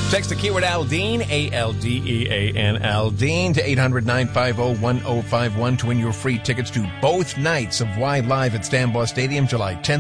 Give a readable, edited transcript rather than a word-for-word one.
Text the keyword Aldean, Aldean, Aldean, to 800-950-1051 to win your free tickets to both nights of Y Live at Stambaugh Stadium, July 10th.